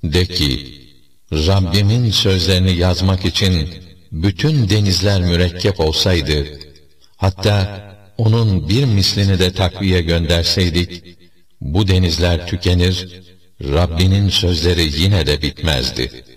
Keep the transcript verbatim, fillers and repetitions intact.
De ki, Rabbimin sözlerini yazmak için bütün denizler mürekkep olsaydı, hatta onun bir mislini de takviye gönderseydik, bu denizler tükenir, Rabbinin sözleri yine de bitmezdi.